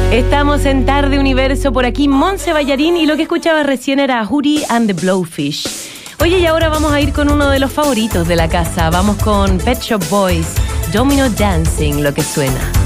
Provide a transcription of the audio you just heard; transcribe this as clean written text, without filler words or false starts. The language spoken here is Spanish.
Estamos en Tarde Universo, por aquí Monse Ballarín, y lo que escuchabas recién era Hootie and the Blowfish. Oye, y ahora vamos a ir con uno de los favoritos de la casa. Vamos con Pet Shop Boys, Domino Dancing, lo que suena.